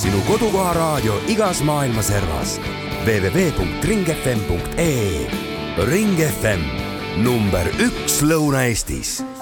sinu kodukoha raadio igas maailma servas. www.ringfm.ee. Ring FM, number 1 Lõuna-Eestis.